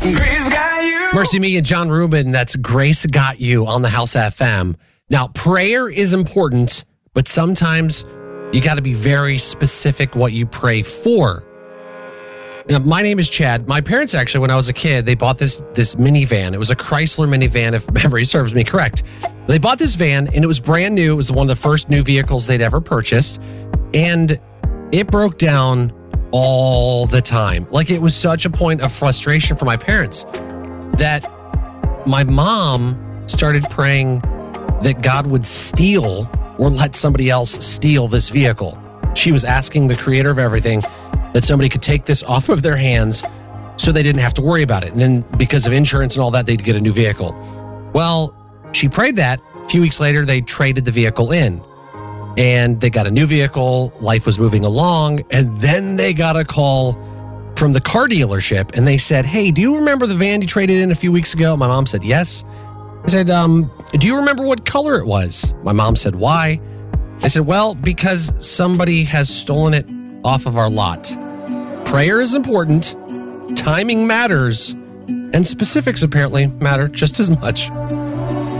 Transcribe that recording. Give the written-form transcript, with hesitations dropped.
Grace got you. Mercy Me and John Rubin, that's Grace Got You on the House FM. Now, prayer is important, but sometimes you got to be very specific what you pray for. Now, my name is Chad. My parents actually, when I was a kid, they bought this minivan. It was a Chrysler minivan, if memory serves me correct. They bought this van, and it was brand new. It was one of the first new vehicles they'd ever purchased, and it broke down all the time. Like, it was such a point of frustration for my parents that my mom started praying that God would steal or let somebody else steal this vehicle. She was asking the creator of everything that somebody could take this off of their hands so they didn't have to worry about it. And then because of insurance and all that, they'd get a new vehicle. Well, she prayed that. A few weeks later, they traded the vehicle in. And they got a new vehicle, life was moving along, and then they got a call from the car dealership, and they said, hey, do you remember the van you traded in a few weeks ago? My mom said, yes. I said, do you remember what color it was? My mom said, why? I said, well, because somebody has stolen it off of our lot. Prayer is important, timing matters, and specifics apparently matter just as much.